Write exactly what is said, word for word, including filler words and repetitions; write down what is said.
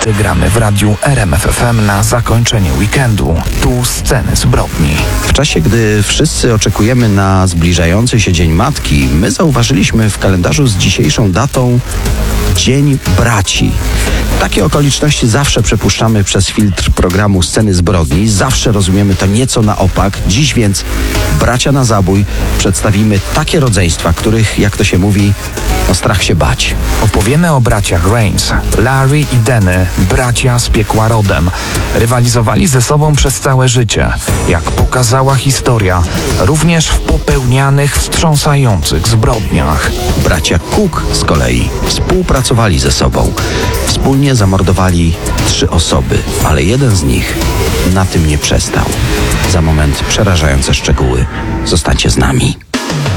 Gramy w radiu R M F F M na zakończenie weekendu. Tu sceny zbrodni. W czasie, gdy wszyscy oczekujemy na zbliżający się Dzień Matki, my zauważyliśmy w kalendarzu z dzisiejszą datą Dzień Braci. Takie okoliczności zawsze przepuszczamy przez filtr programu Sceny Zbrodni. Zawsze rozumiemy to nieco na opak. Dziś więc, bracia na zabój, przedstawimy takie rodzeństwa, których, jak to się mówi, o strach się bać. Opowiemy o braciach Rains. Larry i Denny, bracia z piekła rodem. Rywalizowali ze sobą przez całe życie. Jak pokazała historia, również w popełnianych, wstrząsających zbrodniach. Bracia Cook z kolei współpracowali ze sobą. Wspólnie zamordowali trzy osoby, ale jeden z nich na tym nie przestał. Za moment przerażające szczegóły. Zostańcie z nami.